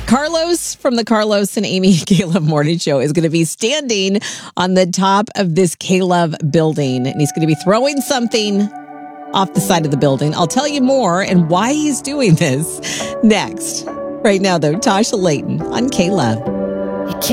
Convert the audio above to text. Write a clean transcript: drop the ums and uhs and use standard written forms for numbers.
Carlos from the Carlos and Amy Caleb Morning Show is going to be standing on the top of this Caleb building, and he's going to be throwing something off the side of the building. I'll tell you more and why he's doing this next. Right now, though, Tasha Layton on Caleb.